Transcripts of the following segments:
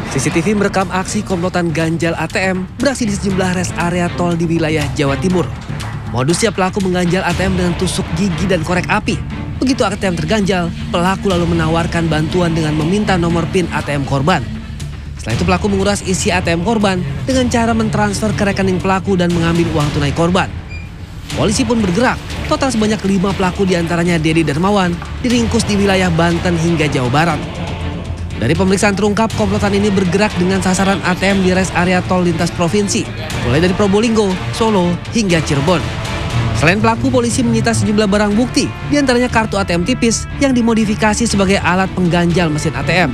CCTV merekam aksi komplotan ganjal ATM beraksi di sejumlah rest area tol di wilayah Jawa Timur. Modusnya pelaku mengganjal ATM dengan tusuk gigi dan korek api. Begitu ATM terganjal, pelaku lalu menawarkan bantuan dengan meminta nomor PIN ATM korban. Setelah itu pelaku menguras isi ATM korban dengan cara mentransfer ke rekening pelaku dan mengambil uang tunai korban. Polisi pun bergerak. Total sebanyak 5 pelaku diantaranya Dedi Darmawan diringkus di wilayah Banten hingga Jawa Barat. Dari pemeriksaan terungkap, komplotan ini bergerak dengan sasaran ATM di rest area tol lintas provinsi, mulai dari Probolinggo, Solo, hingga Cirebon. Selain pelaku, polisi menyita sejumlah barang bukti, diantaranya kartu ATM tipis yang dimodifikasi sebagai alat pengganjal mesin ATM.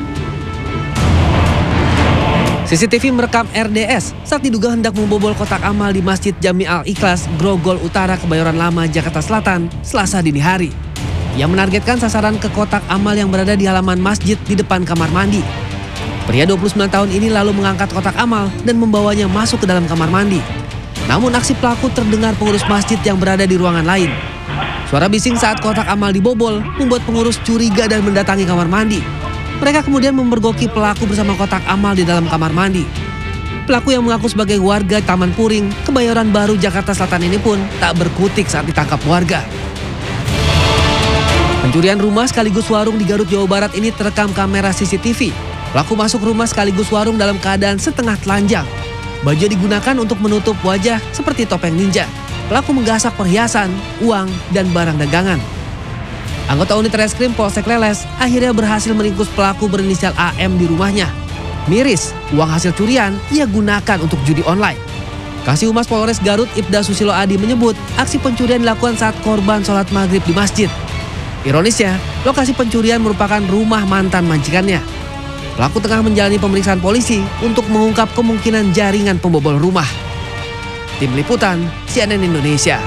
CCTV merekam RDS saat diduga hendak membobol kotak amal di Masjid Jami Al-Ikhlas, Grogol Utara, Kebayoran Lama, Jakarta Selatan, Selasa dini hari. Ia menargetkan sasaran ke kotak amal yang berada di halaman masjid di depan kamar mandi. Pria 29 tahun ini lalu mengangkat kotak amal dan membawanya masuk ke dalam kamar mandi. Namun aksi pelaku terdengar pengurus masjid yang berada di ruangan lain. Suara bising saat kotak amal dibobol membuat pengurus curiga dan mendatangi kamar mandi. Mereka kemudian memergoki pelaku bersama kotak amal di dalam kamar mandi. Pelaku yang mengaku sebagai warga Taman Puring, Kebayoran Baru, Jakarta Selatan ini pun tak berkutik saat ditangkap warga. Pencurian rumah sekaligus warung di Garut, Jawa Barat ini terekam kamera CCTV. Pelaku masuk rumah sekaligus warung dalam keadaan setengah telanjang. Baju digunakan untuk menutup wajah seperti topeng ninja. Pelaku menggasak perhiasan, uang, dan barang dagangan. Anggota unit reskrim Polsek Leles akhirnya berhasil meringkus pelaku berinisial AM di rumahnya. Miris, uang hasil curian ia gunakan untuk judi online. Kasih Humas Polres Garut Ibda Susilo Adi menyebut aksi pencurian dilakukan saat korban sholat maghrib di masjid. Ironisnya, lokasi pencurian merupakan rumah mantan majikannya. Pelaku tengah menjalani pemeriksaan polisi untuk mengungkap kemungkinan jaringan pembobol rumah. Tim Liputan, CNN Indonesia.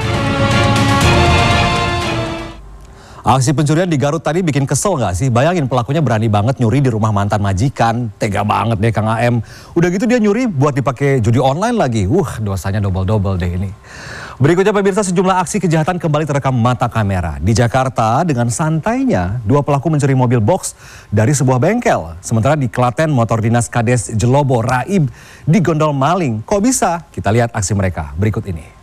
Aksi pencurian di Garut tadi bikin kesel nggak sih? Bayangin pelakunya berani banget nyuri di rumah mantan majikan. Tega banget deh Kang AM. Udah gitu dia nyuri buat dipakai judi online lagi. Dosanya double-double deh ini. Berikutnya pemirsa, sejumlah aksi kejahatan kembali terekam mata kamera. Di Jakarta dengan santainya 2 pelaku mencuri mobil box dari sebuah bengkel. Sementara di Klaten motor dinas Kades Jelobo Raib digondol maling. Kok bisa? Kita lihat aksi mereka berikut ini.